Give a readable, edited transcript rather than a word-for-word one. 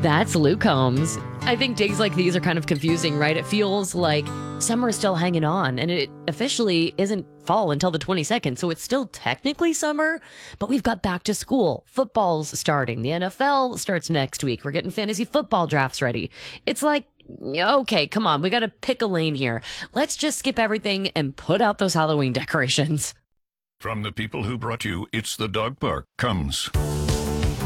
That's Luke Combs. I think days like these are kind of confusing, right? It feels like summer is still hanging on, and it officially isn't fall until the 22nd, so it's still technically summer, but we've got back to school. Football's starting. The NFL starts next week. We're getting fantasy football drafts ready. It's like, okay, come on, we got to pick a lane here. Let's just skip everything and put out those Halloween decorations. From the people who brought you It's the Dog Park comes